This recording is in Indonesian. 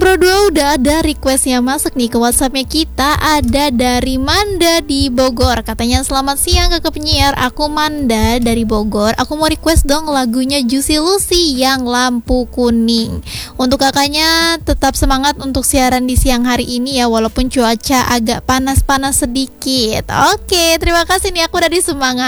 Bro 2 udah ada requestnya masuk nih ke WhatsAppnya kita. Ada dari Manda di Bogor. Katanya selamat siang kakak penyiar, aku Manda dari Bogor. Aku mau request dong lagunya Juicy Lucy yang Lampu Kuning. Untuk kakaknya tetap semangat untuk siaran di siang hari ini ya, walaupun cuaca agak panas-panas sedikit. Oke, terima kasih nih, aku udah disemangat.